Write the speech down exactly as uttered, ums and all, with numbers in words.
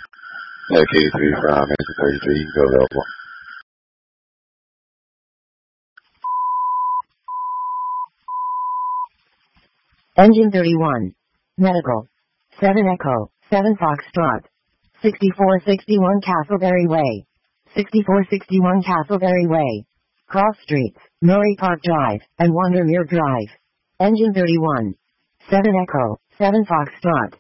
K three five, engine thirty-three, you can go level. Engine thirty-one. Medical. seven Echo, seven Foxtrot. sixty-four sixty-one Castleberry Way. sixty-four sixty-one Castleberry Way. Cross Streets, Murray Park Drive, and Wandermere Drive. Engine thirty-one. seven Echo, seven Foxtrot.